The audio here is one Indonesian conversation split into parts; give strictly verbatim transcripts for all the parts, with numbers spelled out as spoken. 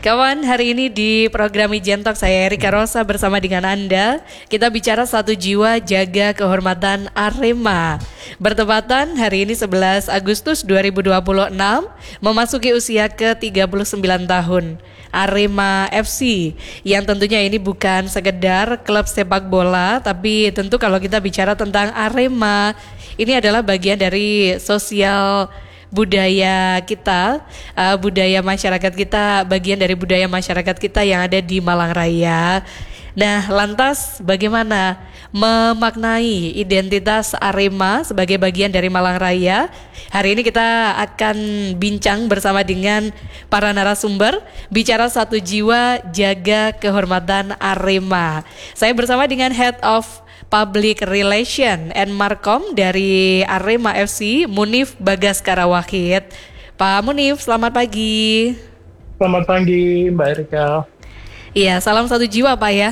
Kawan, hari ini di program Ijen Talk saya Erika Rosa bersama dengan Anda. Kita bicara satu jiwa jaga kehormatan Arema. Bertepatan hari ini sebelas Agustus dua ribu dua puluh enam, memasuki usia ke tiga puluh sembilan tahun. Arema F C yang tentunya ini bukan sekedar klub sepak bola, tapi tentu kalau kita bicara tentang Arema, ini adalah bagian dari sosial budaya kita, uh, budaya masyarakat kita, bagian dari budaya masyarakat kita yang ada di Malang Raya. Nah, lantas bagaimana memaknai identitas Arema sebagai bagian dari Malang Raya? Hari ini kita akan bincang bersama dengan para narasumber, bicara satu jiwa jaga kehormatan Arema. Saya bersama dengan Head of Public Relation and Markom dari Arema F C, Munif Bagaskara Wahid. Pak Munif, selamat pagi. Selamat pagi, Mbak Erika. Iya, salam satu jiwa Pak ya.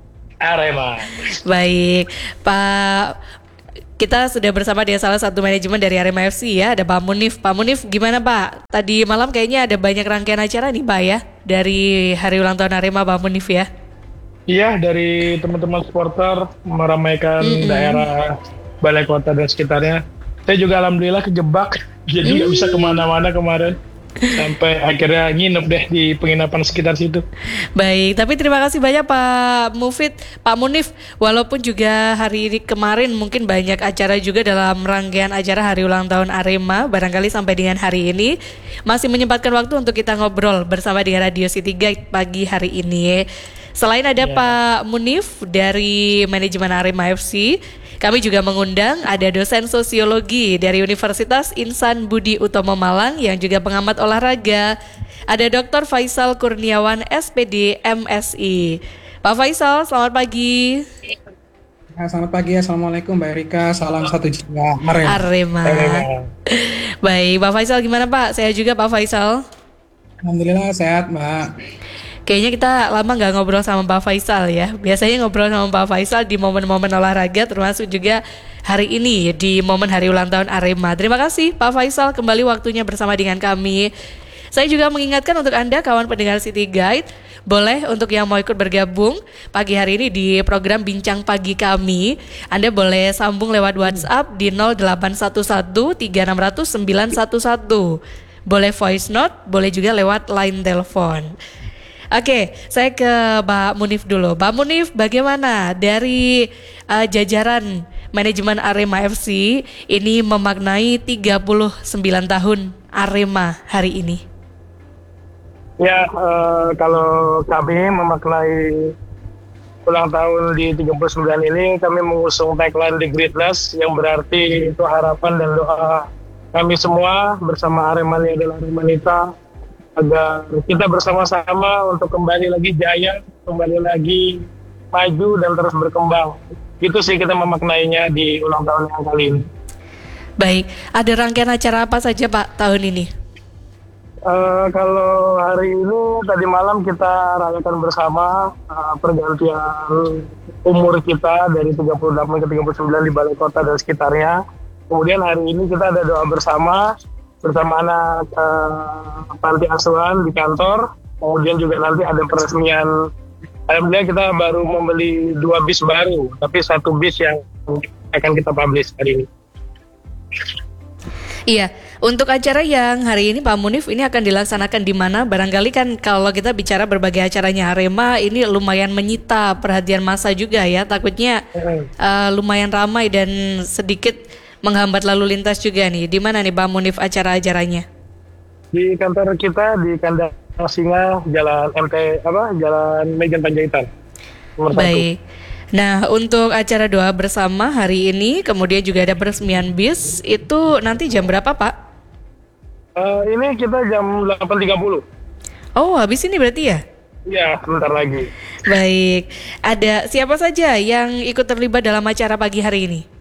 Arema. Baik, Pak. Kita sudah bersama dengan salah satu manajemen dari Arema F C ya, ada Pak Munif. Pak Munif, gimana Pak? Tadi malam kayaknya ada banyak rangkaian acara nih Pak ya, dari hari ulang tahun Arema Pak Munif ya. Iya, dari teman-teman supporter meramaikan mm-hmm. daerah Balai Kota dan sekitarnya. Saya juga alhamdulillah kejebak, jadi nggak mm. bisa kemana-mana kemarin. Sampai akhirnya nginep deh di penginapan sekitar situ. Baik, tapi terima kasih banyak Pak Mufid, Pak Munif. Walaupun juga hari ini kemarin mungkin banyak acara juga dalam rangkaian acara hari ulang tahun Arema, barangkali sampai dengan hari ini masih menyempatkan waktu untuk kita ngobrol bersama dengan Radio City Guide pagi hari ini. Selain ada yeah. Pak Munif dari manajemen Arema F C, kami juga mengundang ada dosen sosiologi dari Universitas Insan Budi Utomo Malang yang juga pengamat olahraga. Ada Doktor Faisal Kurniawan S P D M S I. Pak Faisal, selamat pagi. Ya, selamat pagi, assalamualaikum Mbak Erika. Salam satu jiwa Arema. Arema. Baik, Pak Faisal gimana Pak? Saya juga Pak Faisal. Alhamdulillah sehat Mbak. Kayaknya kita lama gak ngobrol sama Pak Faisal ya. Biasanya ngobrol sama Pak Faisal di momen-momen olahraga, termasuk juga hari ini di momen hari ulang tahun Arema. Terima kasih Pak Faisal kembali waktunya bersama dengan kami. Saya juga mengingatkan untuk Anda kawan pendengar City Guide, boleh untuk yang mau ikut bergabung pagi hari ini di program Bincang Pagi kami, Anda boleh sambung lewat WhatsApp di nol delapan satu satu tiga enam nol nol sembilan satu satu. Boleh voice note, boleh juga lewat line telepon. Oke, saya ke Pak Munif dulu. Pak Munif, bagaimana dari uh, jajaran manajemen Arema F C ini memaknai tiga puluh sembilan tahun Arema hari ini? Ya, uh, kalau kami memaknai ulang tahun di tiga puluh sembilan ini, kami mengusung tagline The Greatness yang berarti itu harapan dan doa kami semua bersama Aremania adalah Aremanita, agar kita bersama-sama untuk kembali lagi jaya, kembali lagi maju dan terus berkembang. Itu sih kita memaknainya di ulang tahun yang kali ini. Baik, ada rangkaian acara apa saja Pak tahun ini? Uh, kalau hari ini tadi malam kita rayakan bersama uh, pergantian umur kita dari tiga puluh delapan ke tiga puluh sembilan di Balai Kota dan sekitarnya. Kemudian hari ini kita ada doa bersama bersama anak uh, panti asuhan di kantor. Kemudian juga nanti ada peresmian. Alhamdulillah kita baru membeli dua bis baru, tapi satu bis yang akan kita publish hari ini. Iya, untuk acara yang hari ini Pak Munif ini akan dilaksanakan di mana? Barangkali kan kalau kita bicara berbagai acaranya Arema ini lumayan menyita perhatian massa juga ya. Takutnya uh, lumayan ramai dan sedikit menghambat lalu lintas juga nih. Di mana nih Pak Munif acara-acaranya? Di kantor kita di Kandang Singa, Jalan M T apa? Jalan Mejen Panjaitan. Nomor Baik. satu. Nah, untuk acara doa bersama hari ini, kemudian juga ada peresmian bis, itu nanti jam berapa Pak? Uh, ini kita jam delapan tiga puluh. Oh, habis ini berarti ya? Iya, sebentar lagi. Baik. Ada siapa saja yang ikut terlibat dalam acara pagi hari ini?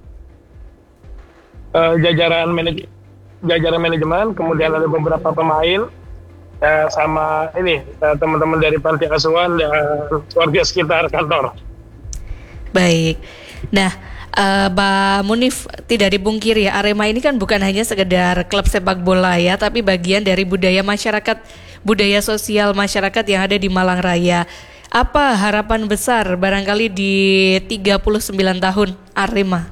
Uh, jajaran manaj- jajaran manajemen, kemudian ada beberapa pemain, uh, sama ini uh, teman-teman dari panti asuhan dan warga sekitar kantor. Baik. Nah, Uh, Mbak Munif, tidak dipungkiri ya, Arema ini kan bukan hanya sekedar klub sepak bola ya, tapi bagian dari budaya masyarakat, budaya sosial masyarakat yang ada di Malang Raya. Apa harapan besar barangkali di tiga puluh sembilan tahun Arema?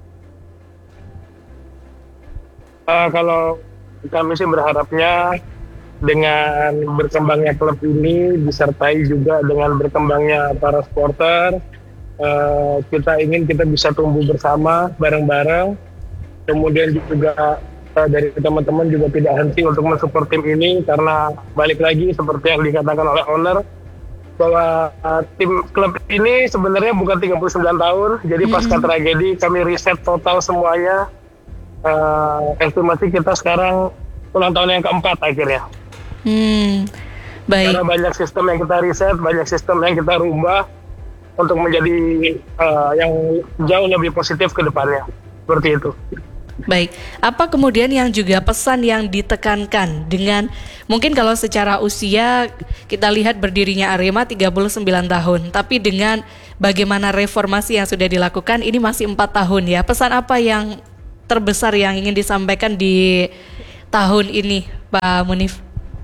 Uh, kalau kami sih berharapnya dengan berkembangnya klub ini disertai juga dengan berkembangnya para supporter. Uh, kita ingin kita bisa tumbuh bersama bareng-bareng, kemudian juga uh, dari teman-teman juga tidak henti untuk mensupport tim ini, karena balik lagi seperti yang dikatakan oleh owner bahwa uh, tim klub ini sebenarnya bukan tiga puluh sembilan tahun. Jadi pasca mm-hmm. tragedi kami riset total semuanya, uh, estimasi kita sekarang ulang tahun yang keempat akhirnya. Hmm, baik. Karena banyak sistem yang kita riset, banyak sistem yang kita rubah untuk menjadi uh, yang jauh lebih positif ke depannya. Seperti itu. Baik, apa kemudian yang juga pesan yang ditekankan dengan, mungkin kalau secara usia kita lihat berdirinya Arema tiga puluh sembilan tahun, tapi dengan bagaimana reformasi yang sudah dilakukan ini masih empat tahun ya. Pesan apa yang terbesar yang ingin disampaikan di tahun ini, Pak Munif?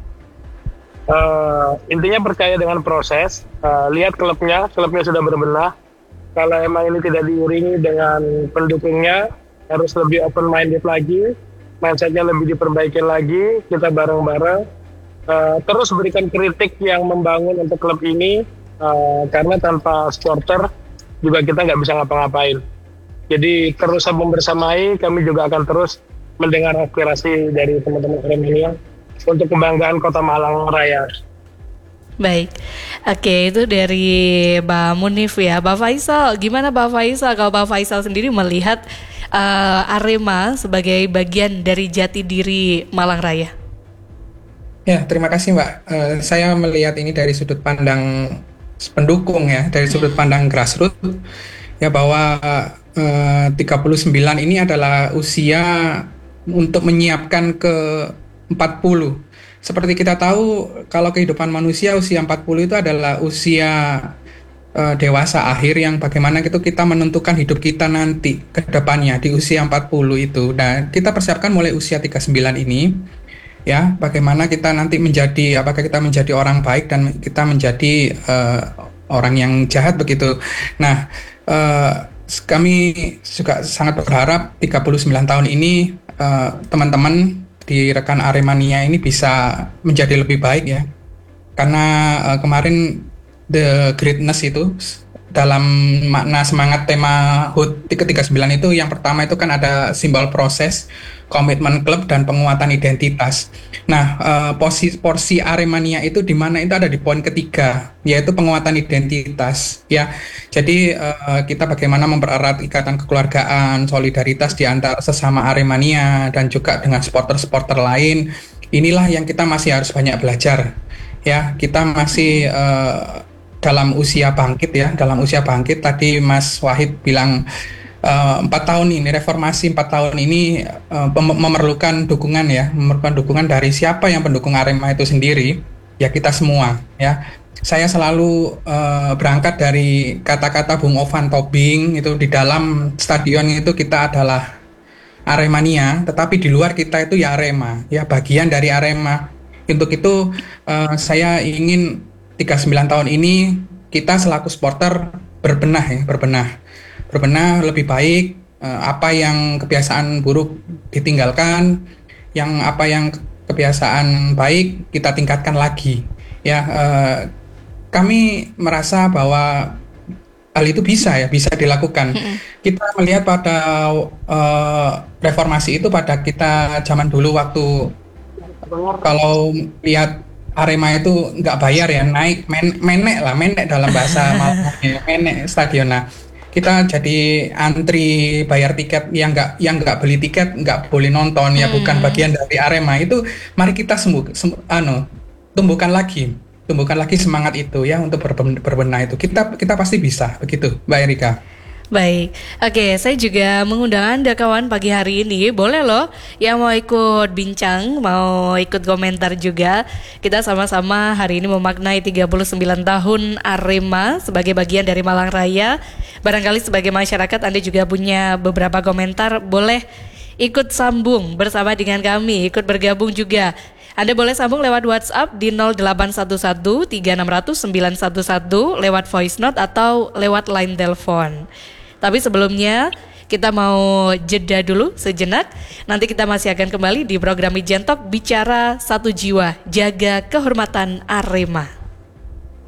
Uh, intinya percaya dengan proses, uh, lihat klubnya, klubnya sudah berbenah. Kalau emang ini tidak diiringi dengan pendukungnya, harus lebih open minded lagi, mindsetnya lebih diperbaiki lagi, kita bareng-bareng. Uh, terus berikan kritik yang membangun untuk klub ini, uh, karena tanpa supporter juga kita nggak bisa ngapa-ngapain. Jadi terus membersamai, kami juga akan terus mendengar aspirasi dari teman-teman Aremania untuk kebanggaan Kota Malang Raya. Baik, oke, itu dari Mbak Munif ya. Pak Faisal, gimana Pak Faisal? Kalau Pak Faisal sendiri melihat uh, Arema sebagai bagian dari jati diri Malang Raya. Ya, terima kasih Mbak. Uh, saya melihat ini dari sudut pandang pendukung ya, dari sudut pandang grassroots ya, bahwa uh, tiga puluh sembilan ini adalah usia untuk menyiapkan ke empat puluh. Seperti kita tahu, kalau kehidupan manusia usia empat puluh itu adalah usia uh, dewasa akhir yang bagaimana itu kita menentukan hidup kita nanti ke depannya di usia empat puluh itu. Nah, kita persiapkan mulai usia tiga puluh sembilan ini ya, bagaimana kita nanti menjadi, apakah kita menjadi orang baik dan kita menjadi uh, orang yang jahat begitu. Nah, uh, kami juga sangat berharap tiga puluh sembilan tahun ini uh, teman-teman di rekan Aremania ini bisa menjadi lebih baik ya, karena uh, kemarin the greatness itu dalam makna semangat tema H U T ke tiga puluh sembilan itu, yang pertama itu kan ada simbol proses, komitmen klub, dan penguatan identitas. Nah, uh, porsi, porsi Aremania itu di mana itu ada di poin ketiga, yaitu penguatan identitas ya. Jadi uh, kita bagaimana mempererat ikatan kekeluargaan, solidaritas di antara sesama Aremania dan juga dengan supporter-supporter lain. Inilah yang kita masih harus banyak belajar ya. Kita masih uh, dalam usia bangkit ya, dalam usia bangkit. Tadi Mas Wahid bilang empat uh, tahun ini, reformasi empat tahun ini uh, pem- memerlukan dukungan ya, memerlukan dukungan dari siapa yang pendukung Arema itu sendiri, ya kita semua ya. Saya selalu uh, berangkat dari kata-kata Bung Ovan Tobing itu, di dalam stadion itu kita adalah Aremania, tetapi di luar kita itu ya Arema, ya bagian dari Arema. Untuk itu uh, saya ingin tiga puluh sembilan tahun ini kita selaku supporter berbenah ya, berbenah. Berbenah lebih baik, eh, apa yang kebiasaan buruk ditinggalkan, yang apa yang kebiasaan baik kita tingkatkan lagi. Ya, eh, kami merasa bahwa hal itu bisa ya, bisa dilakukan. Mm-hmm. Kita melihat pada eh, reformasi itu pada kita zaman dulu waktu kalau lihat Arema itu nggak bayar ya, naik men- menek lah, menek dalam bahasa Malaysia, menek stadion. Nah, kita jadi antri bayar tiket, yang nggak yang nggak beli tiket nggak boleh nonton ya, hmm. bukan bagian dari Arema itu. Mari kita sembuh, sembuh anu tumbuhkan lagi tumbuhkan lagi semangat itu ya, untuk berbenah itu. Kita kita pasti bisa begitu, Mbak Erika. Baik, oke, saya juga mengundang Anda kawan pagi hari ini. Boleh loh yang mau ikut bincang, mau ikut komentar juga. Kita sama-sama hari ini memaknai tiga puluh sembilan tahun Arema sebagai bagian dari Malang Raya. Barangkali sebagai masyarakat Anda juga punya beberapa komentar, boleh ikut sambung bersama dengan kami, ikut bergabung juga. Anda boleh sambung lewat WhatsApp di nol delapan satu satu tiga enam nol nol sembilan satu satu, lewat voice note atau lewat line telepon. Tapi sebelumnya kita mau jeda dulu sejenak. Nanti kita masih akan kembali di program Ijen Talk, bicara satu jiwa, jaga kehormatan Arema.